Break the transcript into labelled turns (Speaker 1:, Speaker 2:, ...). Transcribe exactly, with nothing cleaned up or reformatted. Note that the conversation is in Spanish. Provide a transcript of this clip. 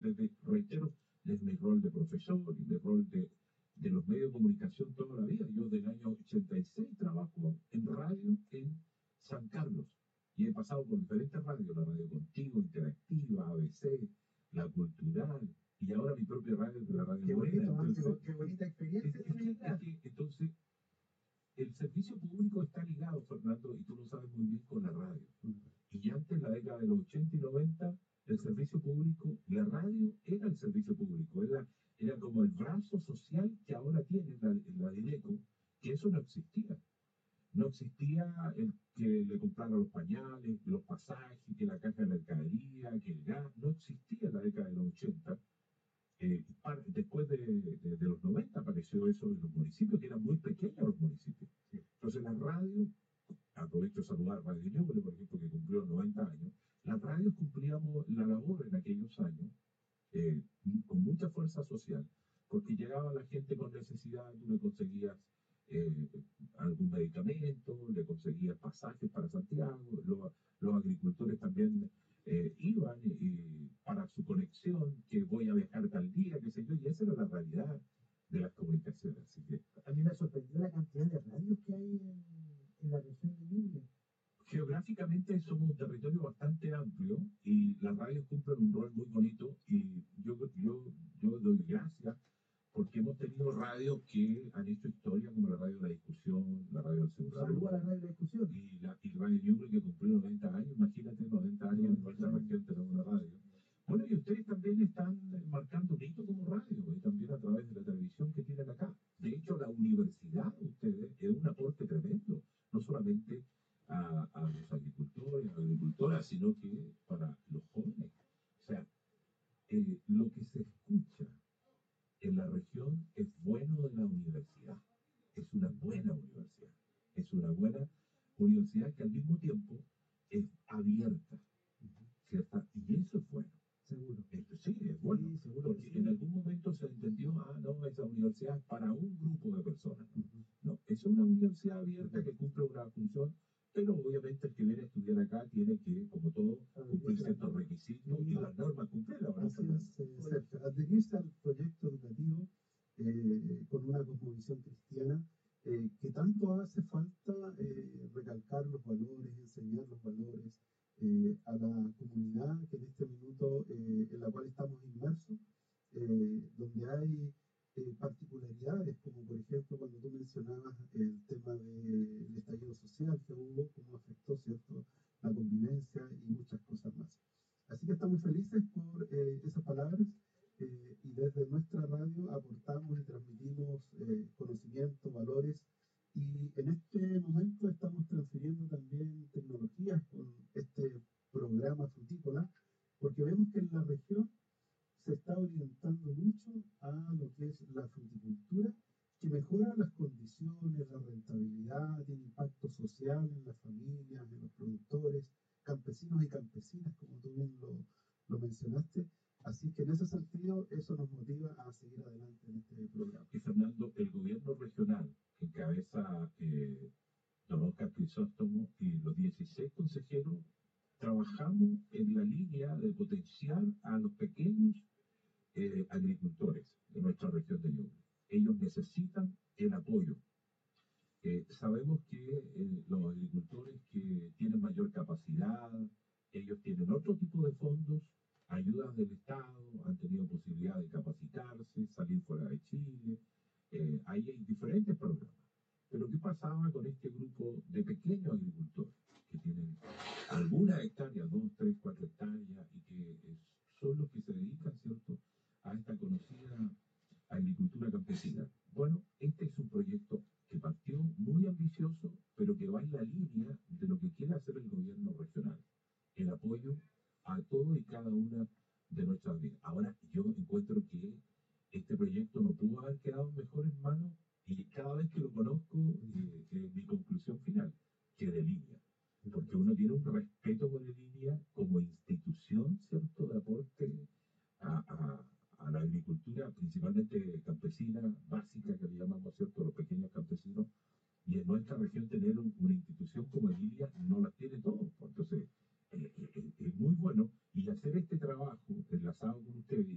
Speaker 1: desde, reitero, desde mi rol de profesor y mi rol de, de los medios de comunicación toda la vida. Yo del año ochenta y seis trabajo en radio en San Carlos y he pasado por diferentes radios, la Radio Contigo, Interactiva, A B C, La Cultural y ahora mi propia radio, la Radio
Speaker 2: Qué
Speaker 1: Morena.
Speaker 2: bonito,
Speaker 1: Entonces,
Speaker 2: qué bonita experiencia.
Speaker 1: es, es que, es que, entonces, el servicio público está ligado, Fernando, y tú lo sabes muy bien, con la radio. Y antes, en la década de los ochenta y noventa, el servicio público, la radio era el servicio público, era, era como el brazo social que ahora tiene la, la Dideco, que eso no existía. No existía el que le compraran los pañales, los pasajes, que la caja de mercadería, que el gas, no existía en la década de los ochenta. Eh, para, después de, de, de los noventa apareció eso en los municipios, que eran muy pequeños los municipios. Entonces la radio, aprovecho de saludar a Radio Ñuble, por ejemplo, que cumplió noventa años, las radios cumplíamos la labor en aquellos años eh, con mucha fuerza social, porque llegaba la gente con necesidad, tú le conseguías eh, algún medicamento, le conseguías pasajes para Santiago, lo, los agricultores también eh, iban y, para su conexión, que voy a viajar tal día, qué sé yo, y esa era la realidad de las comunicaciones. Así que,
Speaker 2: a mí me sorprendió la cantidad de radios que hay en, en la región de Ñuble.
Speaker 1: Geográficamente somos un territorio bastante amplio y las radios cumplen un rol muy bonito y yo, yo, yo doy gracias porque hemos tenido radios que han hecho historia, como la Radio de la Discusión, la Radio del Celular.
Speaker 2: Saludos a la Radio de la Discusión.
Speaker 1: Y, la, y Radio Ñuble, que cumplió noventa años, imagínate, noventa años en nuestra región tenemos una radio. Bueno, y ustedes también están marcando un hito como radio, y también a través de la televisión que tienen acá. De hecho, la universidad de ustedes es un aporte tremendo, no solamente a, a los agricultores, agricultoras, sino que para los jóvenes. O sea, eh, lo que se escucha en la región es bueno de la universidad. Es una buena universidad. Es una buena universidad que al mismo tiempo es abierta, ¿cierto? Y eso es bueno.
Speaker 2: Seguro.
Speaker 1: Esto sí, es bueno.
Speaker 2: Sí, seguro
Speaker 1: porque
Speaker 2: que sí.
Speaker 1: En algún momento se entendió, ah, no, esa universidad es para un grupo de personas. No,
Speaker 2: Uh-huh.
Speaker 1: no, es una universidad abierta que cumple una función, pero obviamente el que viene a estudiar acá tiene que, como todo, cumplir ciertos requisitos y las normas cumplirlas.
Speaker 2: Así es, eh, Sergio. Adherirse al proyecto educativo eh, con una cosmovisión cristiana, eh, que tanto hace falta eh, recalcar los valores, enseñar los valores eh, a la comunidad que en este minuto eh, en la cual estamos inmersos, eh, donde hay eh, particularidades, como por ejemplo cuando tú mencionabas el tema del estallido social que hubo, cómo afectó, ¿cierto?, la convivencia y muchas cosas más. Así que estamos felices por eh, esas palabras eh, y desde nuestra radio aportamos y transmitimos eh, conocimientos, valores, y en este momento estamos transfiriendo también tecnologías con este programa Frutícola, porque vemos que en la región se está orientando mucho a lo que es la fruticultura, que mejora las condiciones, la rentabilidad, tiene impacto social en las familias, en los productores, campesinos y campesinas, como tú bien lo, lo mencionaste. Así que en ese sentido, eso nos motiva a seguir adelante en este programa.
Speaker 1: Y Fernando, el gobierno regional que encabeza eh, don Oscar Crisóstomo y los dieciséis consejeros, trabajamos en la línea de potenciar a los pequeños eh, agricultores de nuestra región de Ñuble. Ellos necesitan el apoyo. Eh, sabemos que eh, los agricultores que tienen mayor capacidad, ellos tienen otro tipo de fondos, ayudas del Estado, han tenido posibilidad de capacitarse, salir fuera de Chile, eh, ahí hay diferentes programas. Pero ¿qué pasaba con este grupo de pequeños agricultores que tienen algunas hectáreas, dos, tres, cuatro hectáreas, y que es, son los que se dedican, ¿cierto?, a esta conocida agricultura campesina? Bueno, este es un proyecto que partió muy ambicioso, pero que va en la línea de lo que quiere hacer el gobierno regional, el apoyo a todo y cada una de nuestras vidas. Ahora, yo encuentro que este proyecto no pudo haber quedado en mejores manos, y cada vez que lo conozco, eh, eh, mi conclusión final, que de línea. Porque uno tiene un respeto por el línea como institución, ¿cierto?, de aporte a, a, a la agricultura, principalmente campesina, básica, que le llamamos, ¿cierto?, los pequeños campesinos. Y en nuestra región tener un, una institución como el Lilia no las tiene todos. Entonces,